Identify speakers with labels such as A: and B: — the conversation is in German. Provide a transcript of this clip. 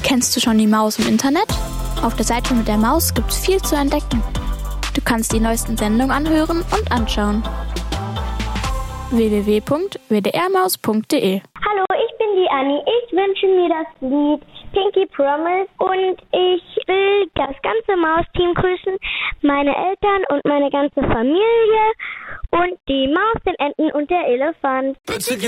A: Kennst du schon die Maus im Internet? Auf der Seite mit der Maus gibt's viel zu entdecken. Du kannst die neuesten Sendungen anhören und anschauen. www.wdrmaus.de.
B: Hallo, ich bin die Anni. Ich wünsche mir das Lied Pinky Promise und ich will das ganze Maus-Team grüßen, meine Eltern und meine ganze Familie und die Maus, den Enten und der Elefant.